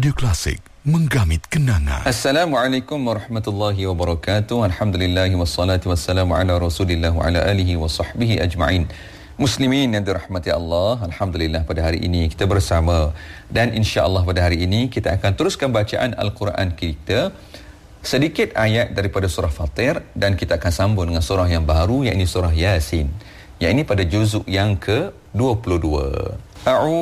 Radio Klasik, menggamit kenangan. Assalamualaikum warahmatullahi wabarakatuh. Alhamdulillahi wassalatu wassalamu ala rasulillah wa ala alihi wa sahbihi ajma'in. Muslimin yang dirahmati Allah, Alhamdulillah pada hari ini kita bersama. Dan insya-Allah pada hari ini kita akan teruskan bacaan Al-Quran kita. Sedikit ayat daripada surah Fatir dan kita akan sambung dengan surah yang baru, iaitu surah Yasin. Yang ini pada juzuk yang ke-22.